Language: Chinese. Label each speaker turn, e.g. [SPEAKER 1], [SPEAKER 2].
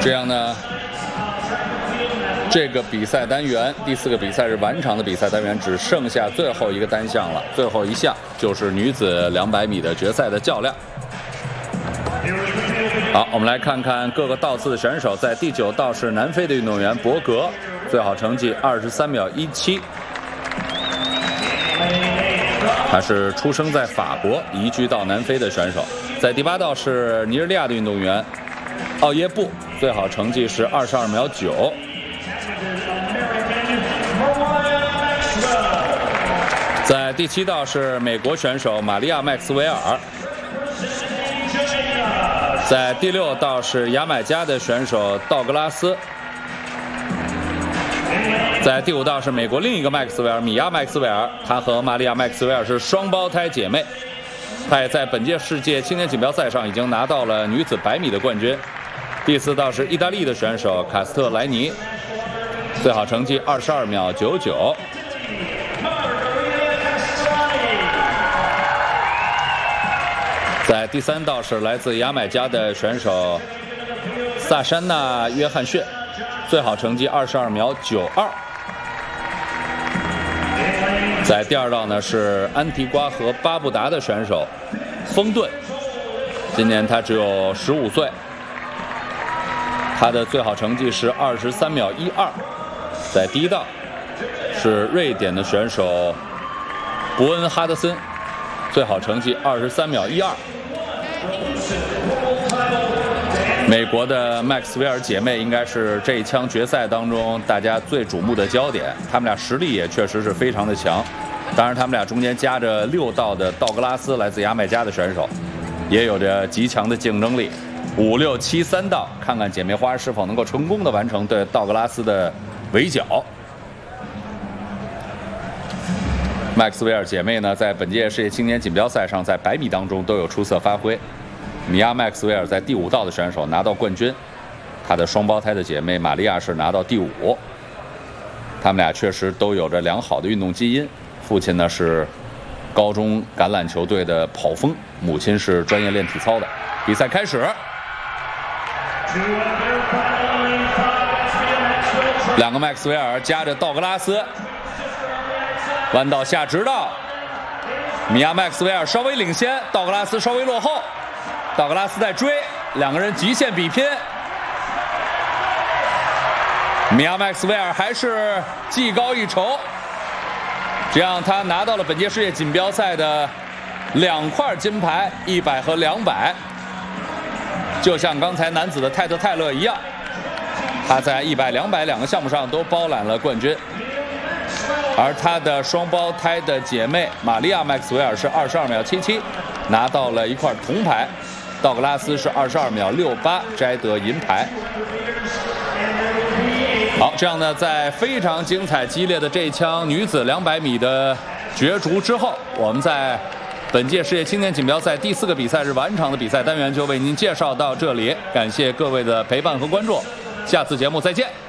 [SPEAKER 1] 这样呢，这个比赛单元第4个比赛日完场的比赛单元只剩下最后一个单项了，最后一项就是女子200米的决赛的较量。好，我们来看看各个道次的选手。在第9道是南非的运动员博格，最好成绩23秒17。他是出生在法国，移居到南非的选手。在第8道是尼日利亚的运动员奥耶布，最好成绩是22秒9。在第7道是美国选手玛利亚·麦克斯韦尔。在第6道是牙买加的选手道格拉斯。在第5道是美国另一个麦克斯韦尔，米娅·麦克斯韦尔，她和玛利亚·麦克斯韦尔是双胞胎姐妹。她也在本届世界青年锦标赛上已经拿到了女子100米的冠军。第4道是意大利的选手卡斯特莱尼，最好成绩22秒99。在第3道是来自牙买加的选手萨珊娜·约翰逊，最好成绩22秒92。在第2道呢是安提瓜和巴布达的选手丰顿，今年他只有15岁，他的最好成绩是23秒12。在第1道是瑞典的选手伯恩哈德森，最好成绩23秒12。美国的麦克斯韦尔姐妹应该是这一枪决赛当中大家最瞩目的焦点，她们俩实力也确实是非常的强。当然，她们俩中间夹着6道的道格拉斯，来自牙买加的选手，也有着极强的竞争力。5、6、7、3道，看看姐妹花是否能够成功的完成对道格拉斯的围剿。麦克斯韦尔姐妹呢，在本届世界青年锦标赛上，在100米当中都有出色发挥。米娅·麦克斯韦尔在第5道的选手拿到冠军，她的双胞胎的姐妹玛利亚是拿到第5。她们俩确实都有着良好的运动基因，父亲呢是高中橄榄球队的跑锋，母亲是专业练体操的。比赛开始，两个麦克斯韦尔夹着道格拉斯，弯道下直道，米娅·麦克斯韦尔稍微领先，道格拉斯稍微落后。道格拉斯在追，两个人极限比拼。米娅·麦克斯韦尔还是技高一筹，这样他拿到了本届世界锦标赛的2块金牌，100和200。就像刚才男子的泰特·泰勒一样，他在100、200两个项目上都包揽了冠军。而他的双胞胎的姐妹玛利亚·麦克斯韦尔是22秒77，拿到了1块铜牌。道格拉斯是22秒68，摘得银牌。好，这样呢，在非常精彩激烈的这一枪女子200米的角逐之后，我们在本届世界青年锦标赛第4个比赛日完场的比赛单元就为您介绍到这里，感谢各位的陪伴和关注，下次节目再见。